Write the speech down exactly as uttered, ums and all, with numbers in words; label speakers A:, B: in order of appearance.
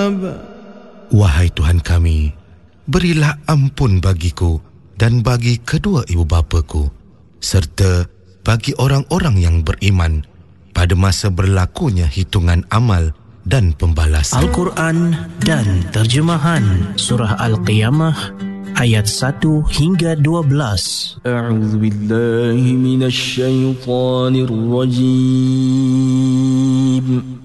A: العذاب.
B: Wahai Tuhan kami, berilah ampun bagiku dan bagi kedua ibu bapaku, serta bagi orang-orang yang beriman pada masa berlakunya hitungan amal dan pembalasan.
C: Al-Quran dan terjemahan Surah Al-Qiyamah ayat satu hingga dua belas.
A: A'udzu billahi minasy syaithanir rajim.